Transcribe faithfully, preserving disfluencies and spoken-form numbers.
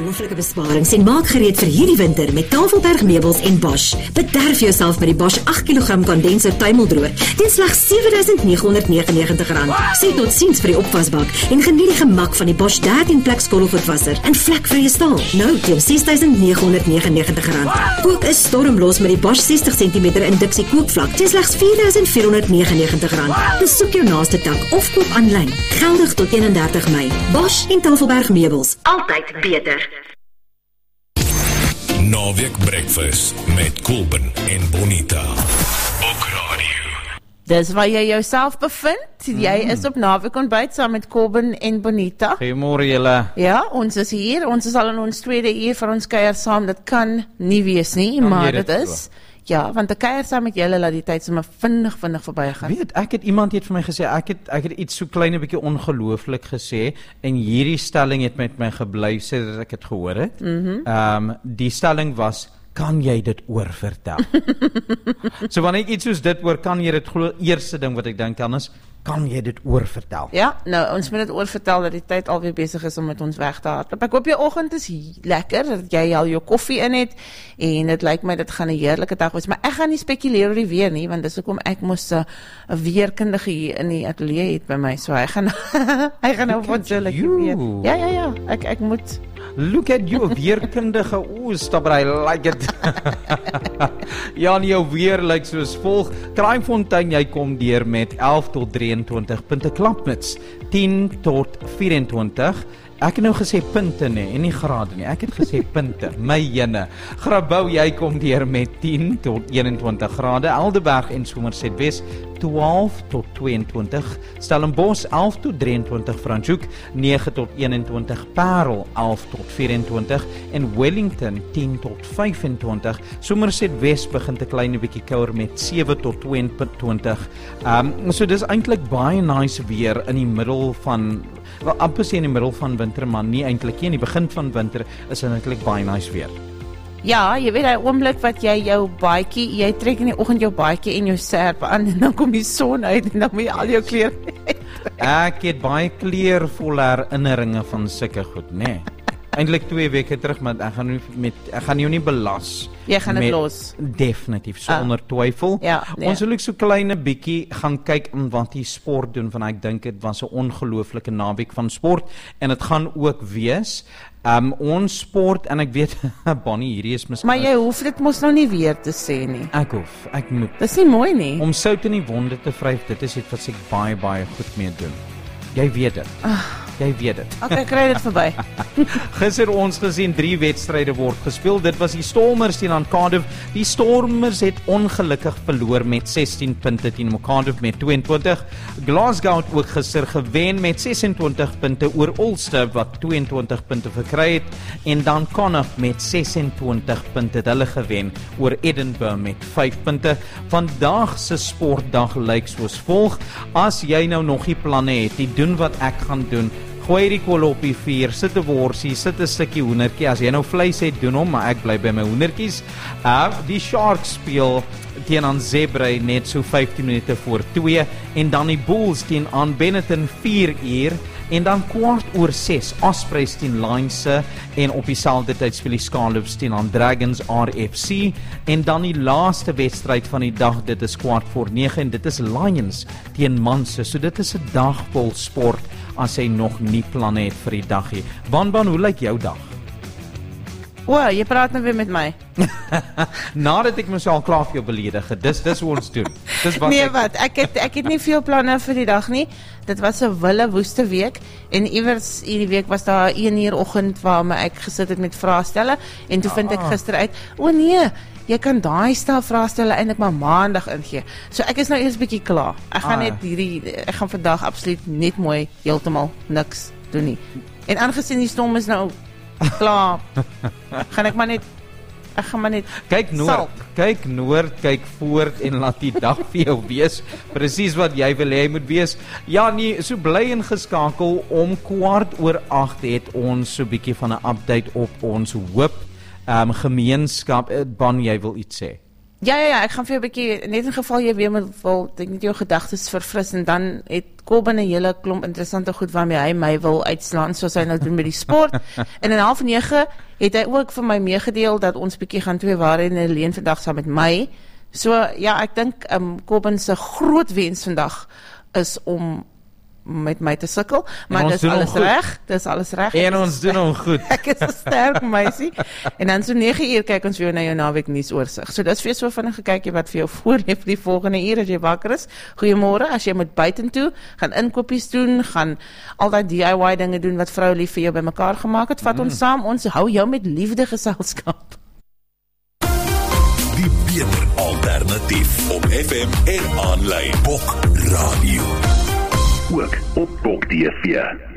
ongelooflike besparings en maak gereed vir hierdie winter met Tafelberg meubels en Bosch. Bederf jouself met die Bosch agt kilogram kondenser tuimeldroër teen slegs sewe duisend nege honderd negenennegentig rand. Sê tot ziens vir die opwasbak en geniet die gemak van die Bosch dertien plek skottelgoedwasser en vlekvrye staal. Nou teen ses duisend nege honderd negenennegentig rand. Kook is stormlos met die Bosch sestig sentimeter induksie kookvlak teen slegs vier duisend vier honderd negenennegentig rand. Besoek jou naaste tak of koop aanlyn. Geldig tot eenendertig Mei. Bosch en Tafelberg meubels. Altyd beter. Naweek Breakfast met Kobben en Bonita. Op radio. Dis waar jy jouself bevind. Jy mm. is op Naweek Ontbyt saam met Kobben en Bonita. Goeiemôre julle. Ja, ons is hier. Ons is al in ons tweede uur van ons kuier saam. Dit kan nie wees nie, kan maar dit dit is... So? Ja, want 'n kuier saam met julle laat die tyd sommer vinnig vinnig verbygaan. Weet, ek het iemand het vir my gesê, ek het ek het iets so klein 'n bietjie ongelooflik gesê en hierdie stelling het met my gebly sedert ek dit gehoor het. Ehm mm um, die stelling was, kan jy dit oorvertel? So wanneer ek iets soos dit hoor, kan jy dit glo, eerste ding wat ek dink aan is, kan jy dit oorvertel? Ja, nou, ons moet dit oorvertel dat die tyd alweer besig is om met ons weg te hardloop. Ek hoop jou oggend is lekker, dat jy al jou koffie in het, en dit lyk my, dit gaan 'n heerlike dag wees, maar ek gaan nie spekuleer oor die weer nie, want dis hoekom ek moes 'n uh, weerkundige hier in die ateljee het by my, so hy gaan, hy gaan nou vir ons weer. Ja, ja, ja, ek, ek moet... Look at you, weerkundige, oe, stop, I like it. Ja, en jou weer lyk soos volg. Kraaifontein, jy kom deur met elf tot drieëntwintig punte, Klapmuts tien tot vyf-en-twintig. Ek het nou gesê punte nie, en nie grade nie, ek het gesê punte, my jene. Grabouw, jy kom deur met tien tot eenentwintig grade, Eldeberg en Somerset West twaalf tot tweeëntwintig, Stellenbosch elf tot drieëntwintig, Franschhoek nege tot eenentwintig, Parel elf tot vyf-en-twintig en Wellington tien tot vyf-en-twintig. Somerset West begin 'n klein bietjie kouer met sewe tot twee-en-twintig. Um, so dis eintlik baie nice weer in die middel van, wel amper sê in die middel van winter, maar nie eintlik nie, in die begin van winter is eintlik baie nice weer. Ja, jy weet die oomblik wat jy jou baadjie, jy trek in die oggend jou baadjie en jou serp aan en dan kom die son uit en dan moet jy al jou klere Ek het baie kleurvolle herinneringe van sulke goed, nê. Nee. Eintlik twee weke terug, maar ek gaan nie met ek gaan jou nie belas. Jy gaan dit los. Definitief, sonder ah. twyfel. Ja, nee. Ons wil ook so kleine bietjie gaan kyk om wat die sport doen, want ek dink dit was 'n ongelooflike naweek van sport en dit gaan ook wees. Um, ons sport, en ek weet, Bonnie, hierdie is miskien... Maar jy hoef dit mos nou nie weer te sê nie. Ek hoef, ek moet. Dis nie mooi nie. Om sout in die wonde te vryf, dit is iets wat ek baie, baie goed mee doen. Jy weet dit. Ah. Jy weet dit. Okay, kry dit verby. Gister ons gesien drie wedstryde word gespeel. Dit was die Stormers teen aan Cardiff. Die Stormers het ongelukkig verloor met sestien punte teen Cardiff met tweeëntwintig. Glasgow het ook gister gewen met sesentwintig punte oor Ulster wat tweeëntwintig punte verkry het en dan Connacht met sesentwintig punte het hulle gewen oor Edinburgh met vyf punte. Vandag se sportdag lyk soos volg. As jy nou nog nie planne het, die doen wat ek gaan doen. Gooi die kool op die vuur, sit 'n worsie, sit 'n stukkie hoendertjie. As jy nou vleis het, doen hom, maar ek bly by my hoendertjies. Uh, die Sharks speel teen aan Zebre net so vyftien minute voor twee en dan die Bulls teen aan Benetton vier uur en dan kwart oor ses Ospreys teen Lions en op dieselfde tyd speel die Scarlets teen aan Dragons R F C en dan die laaste wedstryd van die dag, dit is kwart voor nege en dit is Lions teen Manse. So dit is 'n dag vol sport as jy nog nie planne het vir die dag nie. Ban Ban, hoe lyk jou dag? O, jy praat nou weer met my. Nadat ek myself klaar vir jou beledig het, dis dis hoe ons doen. Dis wat nee, ek... wat, ek het ek het nie veel planne vir die dag nie. Dit was 'n wille woeste week en iewers hierdie week was daar een uur oggend waar ek gesit het met vraestelle en toe vind ek gister uit, o nee, jy kan daai stel vraestelle eintlik maar maandag ingee. So ek is nou eers bietjie klaar. Ek gaan ah. net hierdie ek gaan vandag absoluut net mooi heeltemal niks doen nie. En aangesien die storm is nou klaar, gaan ek maar net ek gaan maar net kyk noord, salk. kyk noord, kyk voort en laat die dag vir jou wees presies wat jy wil hê moet wees. Ja nee, so bly ingeskakel. Om kwart oor agt het ons so 'n bietjie van 'n update op ons hoop um, gemeenskap. Ban, jy wil iets sê? Ja, ja, ja, ek gaan vir jou 'n bietjie, net in geval jy weer moet wil, ek net jou gedagtes verfris, en dan het Kobben 'n hele klomp interessante goed waarmee hy my wil uitslaan, soos hy nou doen met die sport. En in half nege het hy ook vir my meegedeel dat ons bietjie gaan twee waarhede en 'n leuen vandag saam met my. So ja, ek dink um, Kobben se groot wens vandag is om met my te sukkel, maar dis alles reg, dis alles reg. En ons doen hom goed. Ek is 'n sterk meisie. En dan so nege uur kyk ons weer na jou naweek nuus oorsig. So dis vir so vinnig gekykie wat vir jou voorlê vir die volgende uur as jy wakker is. Goeiemôre, as jy moet buitentoe gaan inkopies doen, gaan al daai D I Y dinge doen wat vrou lief vir jou bymekaar gemaak het, vat mm. ons saam, ons hou jou met liefde geselskap. Die beter alternatief op F M en aanlyn Bok Radio. Ook op Bok T V.